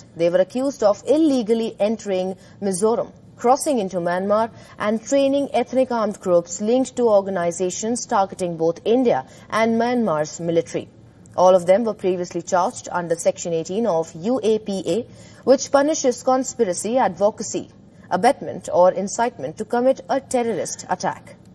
They were accused of illegally entering Mizoram, crossing into Myanmar and training ethnic armed groups linked to organizations targeting both India and Myanmar's military. All of them were previously charged under Section 18 of UAPA, which punishes conspiracy, advocacy, abetment or incitement to commit a terrorist attack.